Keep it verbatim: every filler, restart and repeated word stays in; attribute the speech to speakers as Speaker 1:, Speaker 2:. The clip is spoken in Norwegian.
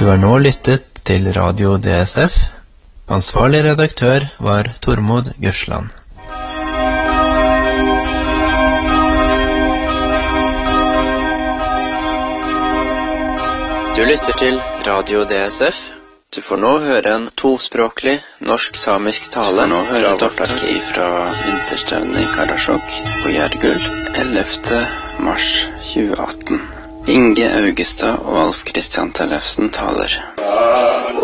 Speaker 1: Du har nå lyttet til Radio D S F. Ansvarlig redaktør var Tormod Gørsland. Du lytter til Radio D S F. Du får nå høre en tospråklig norsk-samisk tale nå fra vårt arkiv fra vinterstevnet i Karasjok på Gjergull ellevte mars tjue atten. Inge Augestad og Alf Christian Tellefsen taler.